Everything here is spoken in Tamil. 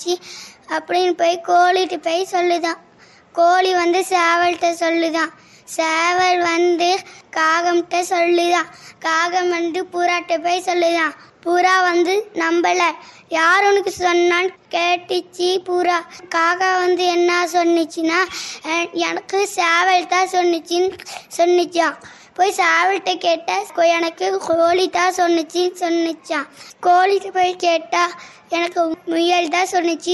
சொன்னுச்சு அப்படின்னு போய் கோழிட்டு போய் சொல்லுதான். கோழி சேவல்கிட்ட சொல்லுதான். சேவல் காகம்கிட்ட சொல்லுதான். காகம் புறாட்ட போய் சொல்லுதான். புறா நம்பல. யார் உனக்கு சொன்னான்னு கேட்டுச்சு புறா. காக்கா என்ன சொன்னிச்சுன்னா, எனக்கு சேவல் தான் சொன்னிச்சான். போய் சேவல்கிட்ட கேட்டா எனக்கு கோழி தான் சொன்னிச்சான். கோழிட்டு போய் கேட்டா எனக்கு முயல் தான் சொன்னிச்சு